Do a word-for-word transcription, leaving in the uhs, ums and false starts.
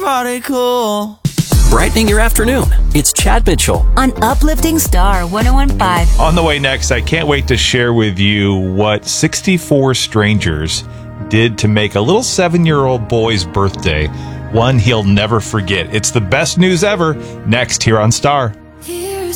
party cool. Brightening your afternoon, it's Chad Mitchell on Uplifting Star one oh one point five. On the way next, I can't wait to share with you what sixty-four strangers did to make a little seven-year-old boy's birthday one he'll never forget. It's the best news ever, next here on Star.